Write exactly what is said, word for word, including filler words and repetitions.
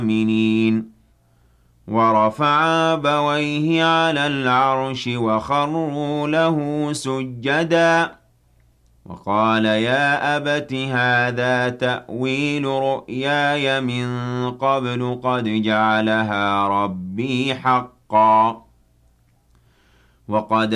آمنين ورفع أبويه على العرش وخروا له سجدا وقال يا أبت هذا تأويل رؤياي من قبل قد جعلها ربي حقا وقد